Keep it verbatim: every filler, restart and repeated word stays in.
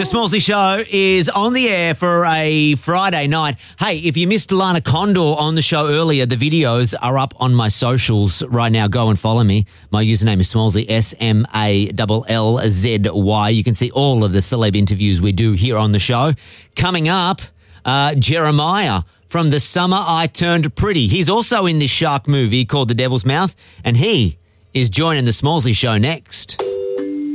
The Smallsy Show is on the air for a Friday night. Hey, if you missed Lana Condor on the show earlier, the videos are up on my socials right now. Go and follow me. My username is Smallsy, S M A L L Z Y. You can see all of the celeb interviews we do here on the show. Coming up, uh, Jeremiah from The Summer I Turned Pretty. He's also in this shark movie called The Devil's Mouth, and he is joining The Smallsy Show next.